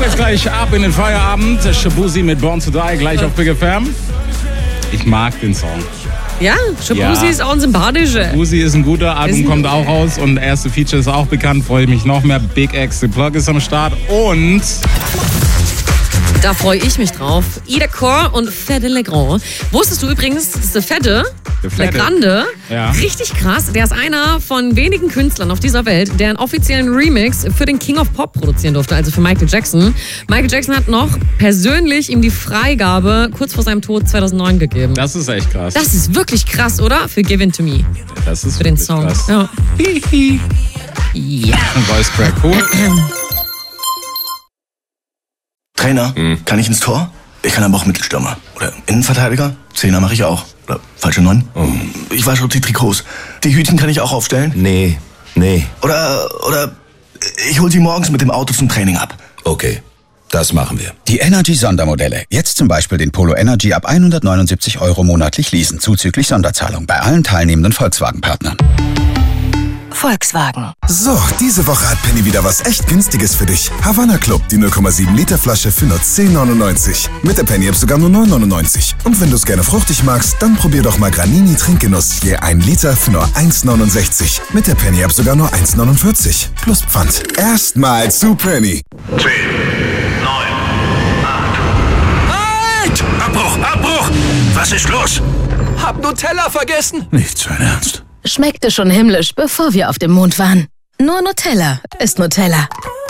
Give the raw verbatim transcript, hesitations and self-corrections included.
geht's gleich ab in den Feierabend. Shaboozey mit Born to Die, gleich auf Big F M. Ich mag den Song. Ja, Shaboozey Ja. ist auch ein sympathischer. Shaboozey ist ein guter, Album Ist ein- kommt auch raus und erste Feature ist auch bekannt. Freue mich noch mehr. Big X, The Plug ist am Start und... Da freue ich mich drauf. Ida Core und Fede Legrand. Wusstest du übrigens, dass der Fede, Der Fede. Legrande, Ja. richtig krass, der ist einer von wenigen Künstlern auf dieser Welt, der einen offiziellen Remix für den King of Pop produzieren durfte, also für Michael Jackson. Michael Jackson hat noch persönlich ihm die Freigabe kurz vor seinem Tod zweitausendneun gegeben. Das ist echt krass. Das ist wirklich krass, oder? Für Give In To Me, Das ist für den wirklich Song. krass. Ja. Ja. Voice Crack, cool. Trainer, kann ich ins Tor? Ich kann aber auch Mittelstürmer. Oder Innenverteidiger? Zehner mache ich auch. Oder falsche Neun? Ich wasche die Trikots. Die Hütchen kann ich auch aufstellen? Nee, nee. Oder, oder ich hol sie morgens mit dem Auto zum Training ab. Okay, das machen wir. Die Energy-Sondermodelle. Jetzt zum Beispiel den Polo Energy ab hundertneunundsiebzig Euro monatlich leasen, zuzüglich Sonderzahlung bei allen teilnehmenden Volkswagen-Partnern. Volkswagen. So, diese Woche hat Penny wieder was echt Günstiges für dich. Havanna Club, die null Komma sieben Liter Flasche für nur zehn neunundneunzig. Mit der Penny App sogar nur neun neunundneunzig. Und wenn du es gerne fruchtig magst, dann probier doch mal Granini Trinkgenuss. Je ein Liter für nur eins neunundsechzig. Mit der Penny App sogar nur eins neunundvierzig. Plus Pfand. Erstmal zu Penny. zehn, neun, acht. Halt! Abbruch, Abbruch! Was ist los? Hab Nutella vergessen. Nicht sein Ernst. Schmeckte schon himmlisch, bevor wir auf dem Mond waren. Nur Nutella ist Nutella.